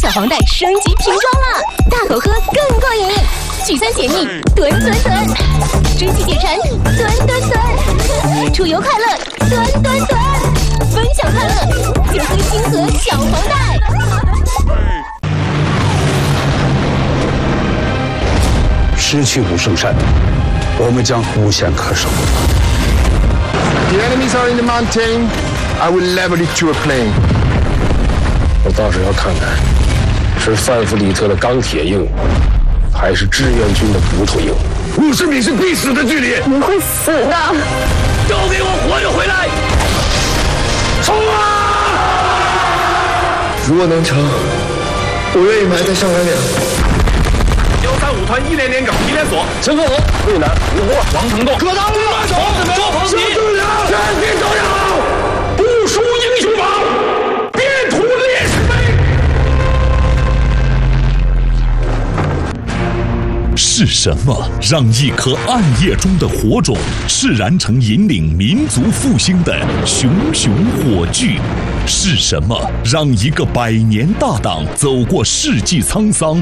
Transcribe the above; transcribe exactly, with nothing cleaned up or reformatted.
小黄袋升级瓶装啦，大口喝更过瘾。聚餐解腻，吨吨吨；蒸汽解馋，吨吨吨；出游快乐，吨吨吨；分享快乐，就喝星河小黄袋。 失去武圣山，我们将无险可守。 The enemies are in the mountain. I will level it to a plain. 我倒是要看看，是范弗里特的钢铁硬，还是志愿军的骨头硬。 五十米是必死的距离， 你会死的！ 都给我活着回来！冲啊！ 如果能成，我愿意埋在上元岭。 幺三五团一连连岗一连锁， 陈鹤楼、魏南、吴国、王承栋、 葛当路、周鹏奇， 全体都要不输英雄榜，遍图烈士碑。 是什么让一颗暗夜中的火种释燃成引领民族复兴的熊熊火炬？是什么让一个百年大党走过世纪沧桑，